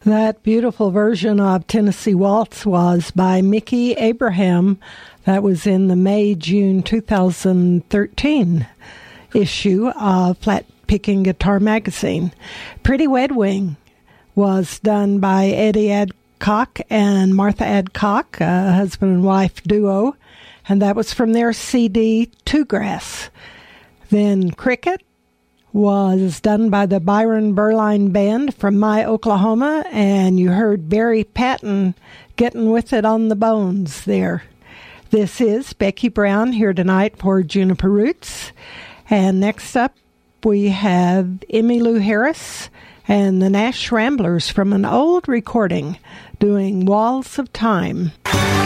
That beautiful version of Tennessee Waltz was by Mickey Abraham. That was in the May-June 2013 issue of Flat Picking Guitar Magazine. Pretty Wed Wing was done by Eddie Adcock and Martha Adcock, a husband and wife duo, and that was from their CD, Two Grass. Then Cricket was done by the Byron Berline Band from My Oklahoma, and you heard Barry Patton getting with it on the bones there. This is Becky Brown here tonight for Juniper Roots, and next up we have Emmylou Harris and the Nash Ramblers from an old recording doing Walls of Time.